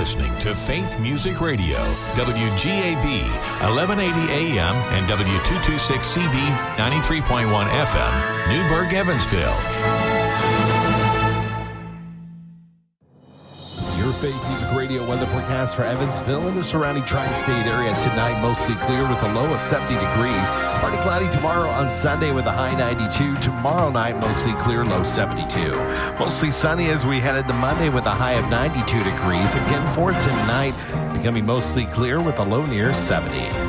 listening to Faith Music Radio, WGAB, 1180 AM and W226CB, 93.1 FM, Newburgh, Evansville. Your Faith Music Radio weather forecast for Evansville and the surrounding tri-state area tonight, mostly clear with a low of 70 degrees. Partly cloudy tomorrow on Sunday with a high 92. Tomorrow night, mostly clear, low 72. Mostly sunny as we head into Monday with a high of 92 degrees. Again for tonight, becoming mostly clear with a low near 70.